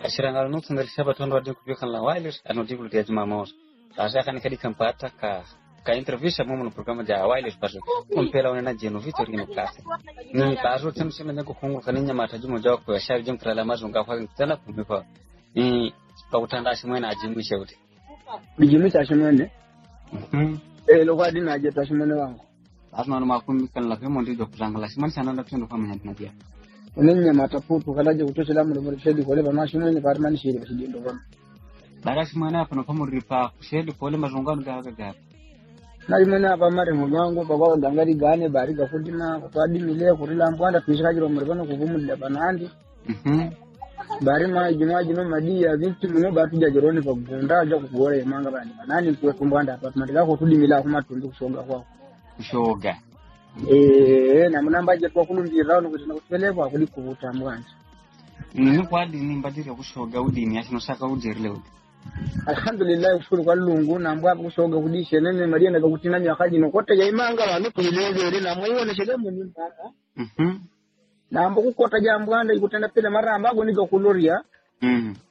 Ashiranga no tunalisha batondo wadi kupikan la wireless anodiku dia Jumamosi. Sasa kan kadi kampata ka interview sa mo no programa ja wireless baso. Kumpela wana jeno Victor ni klase. Ni baso tumsema nako kungu kaninya mataji moja kwa shari jom kala mazunga kwa tena kumipa. Ni pa utandashi mwena ajimu shauti. Bijimisha shimene. Lokadi na jeta shimene wangu. Asma no makumi kan la kemo ndijo kuzangala simani sana ndo tundo kama nyati nadia. Unenya mataputu kalaje kutosha lamu ndo shedi kole ba mashimene parmani shedi basi ndo bana. Bara simana hapa no kama ripa shedi kole mazungano gaga. Na imene hapa mare mwangu baba ngangari gane bari gafundima kwadi mile kurila mbwanda twishikajiro muribano kuvumulira banandi. Bari ma jimaji no madia vintu muno batuja joroni pa gunda aja kugora imanga bani nani kwa kumbanda hapa tumataka ko tudimila kuma tundu kushoga kwako kushoga na munambaje kwa kulumbira no kuti nakupelekwa kuli kuvuta mwanje kwadi ni mbadiri kushoga udini ashino saka ujerile udi alhamdulillah kushukuru kwa lungu na mbwa kushoga kudishe nene madia na kutina nyakaji no kote ya imanga bani kulileze na mwione shedemu ni mpaka na ambo kukota jambwanda ikutenda pele mara ambago niko kuloria